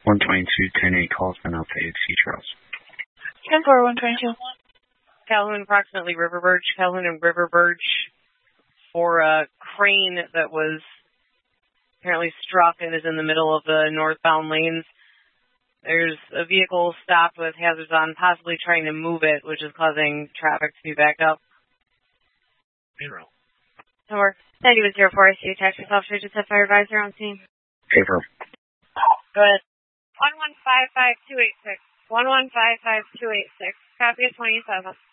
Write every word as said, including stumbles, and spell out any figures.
one twenty-two, ten eight calls been out to A C Charles. ten four, one twenty-two. Calhoun, approximately River Birch. Calhoun and River Birch for a crane that was apparently struck and is in the middle of the northbound lanes. There's a vehicle stopped with hazards on, possibly trying to move it, which is causing traffic to be backed up. Zero. Number ninety with zero four, I C U taxi officer, just have fire advisor on scene. Favor. Go ahead. one one five five two eight six. one one five five two eight six. Copy of twenty-seven.